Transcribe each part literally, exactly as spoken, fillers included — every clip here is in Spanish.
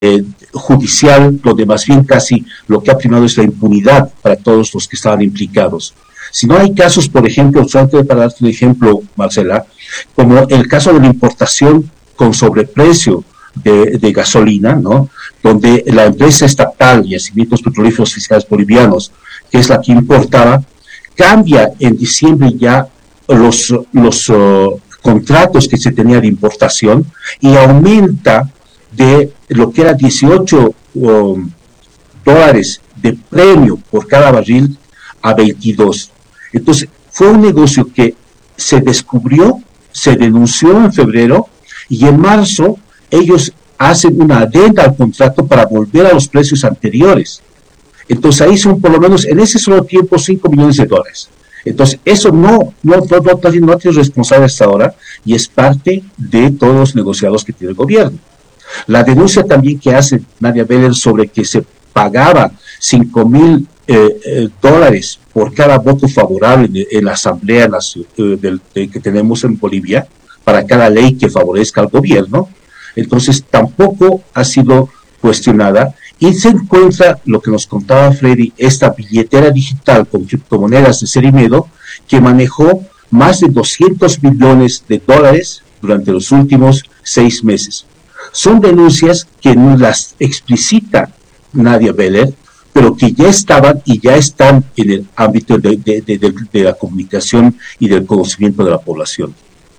eh, judicial, donde más bien casi lo que ha primado es la impunidad para todos los que estaban implicados. Si no hay casos, por ejemplo, solamente para darte un ejemplo, Marcela, como el caso de la importación con sobreprecio de, de gasolina, ¿no? Donde la empresa estatal Yacimientos Petrolíferos Fiscales Bolivianos, que es la que importaba, cambia en diciembre ya los, los uh, contratos que se tenía de importación y aumenta de lo que era dieciocho um, dólares de premio por cada barril a veintidós. Entonces, fue un negocio que se descubrió, se denunció en febrero y en marzo ellos hacen una adenda al contrato para volver a los precios anteriores. Entonces, ahí son por lo menos en ese solo tiempo cinco millones de dólares. Entonces, eso no, no, no, no, no tiene responsable hasta ahora y es parte de todos los negociados que tiene el gobierno. La denuncia también que hace Nadia Beller sobre que se pagaba cinco mil eh, eh, dólares por cada voto favorable en, en la asamblea eh, del, de, que tenemos en Bolivia para cada ley que favorezca al gobierno, entonces tampoco ha sido cuestionada y se encuentra lo que nos contaba Freddy, esta billetera digital con criptomonedas de Cerimedo que manejó más de doscientos millones de dólares durante los últimos seis meses. Son denuncias que no las explicita Nadia Beller, pero que ya estaban y ya están en el ámbito de, de, de, de, de la comunicación y del conocimiento de la población.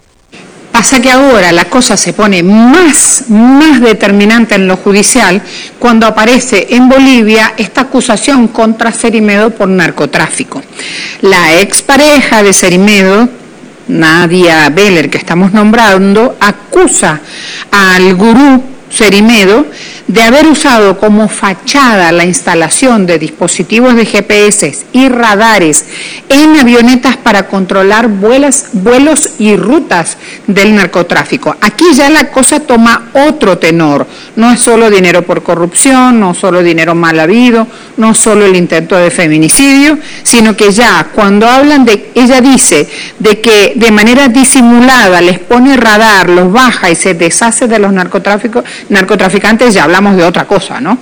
Pasa que ahora la cosa se pone más, más determinante en lo judicial cuando aparece en Bolivia esta acusación contra Cerimedo por narcotráfico. La expareja de Cerimedo, Nadia Beller, que estamos nombrando, acusa al gurú Cerimedo de haber usado como fachada la instalación de dispositivos de G P S y radares en avionetas para controlar vuelas, vuelos y rutas del narcotráfico. Aquí ya la cosa toma otro tenor, no es solo dinero por corrupción, no solo dinero mal habido, no solo el intento de feminicidio, sino que ya cuando hablan de, ella dice de que de manera disimulada les pone radar, los baja y se deshace de los narcotráficos, narcotraficantes, ya hablamos de otra cosa, ¿no?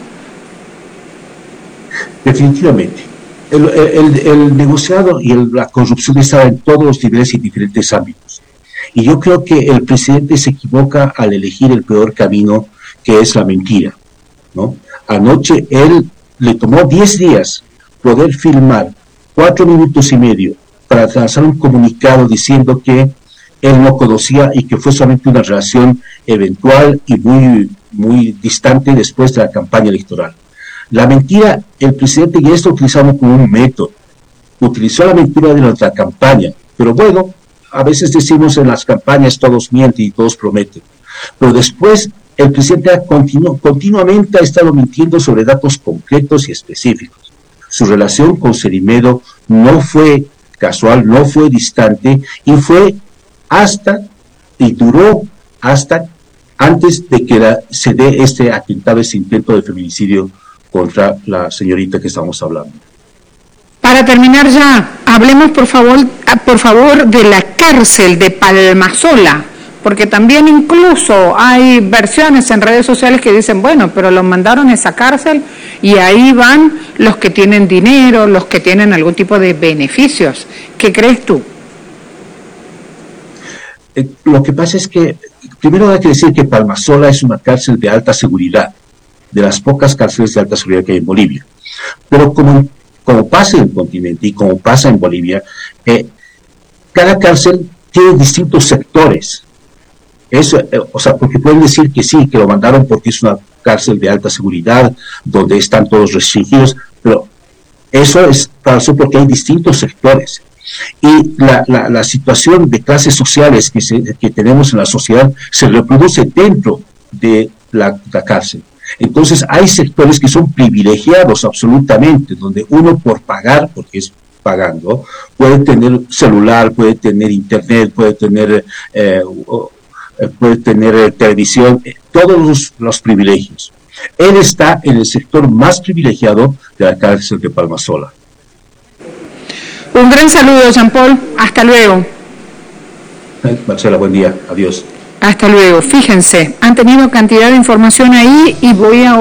Definitivamente. El, el, el negociado y el, la corrupción está en todos los niveles y diferentes ámbitos. Y yo creo que el presidente se equivoca al elegir el peor camino, que es la mentira, ¿no? Anoche él le tomó diez días poder filmar cuatro minutos y medio para lanzar un comunicado diciendo que él no conocía y que fue solamente una relación eventual y muy, muy distante después de la campaña electoral. La mentira, el presidente ya está utilizando como un método. Utilizó la mentira durante la campaña, pero bueno, a veces decimos en las campañas todos mienten y todos prometen. Pero después el presidente continu, continuamente ha estado mintiendo sobre datos concretos y específicos. Su relación con Cerimedo no fue casual, no fue distante y fue hasta, y duró hasta antes de que la, se dé este atentado, este intento de feminicidio contra la señorita que estamos hablando. Para terminar ya, hablemos por favor, por favor de la cárcel de Palmasola, porque también incluso hay versiones en redes sociales que dicen, bueno, pero los mandaron a esa cárcel y ahí van los que tienen dinero, los que tienen algún tipo de beneficios. ¿Qué crees tú? Eh, lo que pasa es que, primero hay que decir que Palmasola es una cárcel de alta seguridad, de las pocas cárceles de alta seguridad que hay en Bolivia. Pero como, como pasa en el continente y como pasa en Bolivia, eh, cada cárcel tiene distintos sectores. Eso, eh, o sea, porque pueden decir que sí, que lo mandaron porque es una cárcel de alta seguridad, donde están todos restringidos, pero eso es falso porque hay distintos sectores. Y la, la, la situación de clases sociales que, se, que tenemos en la sociedad se reproduce dentro de la, la cárcel. Entonces hay sectores que son privilegiados absolutamente, donde uno por pagar, porque es pagando, puede tener celular, puede tener internet, puede tener, eh, puede tener eh, televisión, eh, todos los, los privilegios. Él está en el sector más privilegiado de la cárcel de Palmasola. Un gran saludo, Jean Paul. Hasta luego. Marcela, buen día. Adiós. Hasta luego. Fíjense, han tenido cantidad de información ahí y voy a